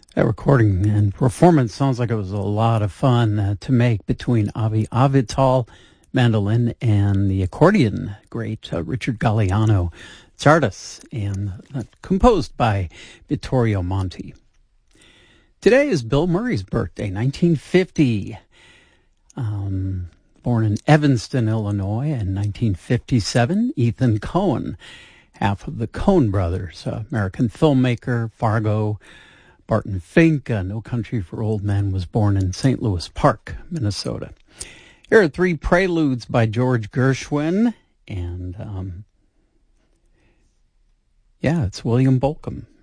That recording and performance sounds like it was a lot of fun to make between Avi Avital, mandolin, and the accordion great Richard Galliano Tsardas, and composed by Vittorio Monti. Today is Bill Murray's birthday, 1950. Born in Evanston, Illinois in 1957, Ethan Coen, half of the Coen brothers, American filmmaker, Fargo, Barton Fink, No Country for Old Men, was born in St. Louis Park, Minnesota. Here are three preludes by George Gershwin, and it's William Bolcom.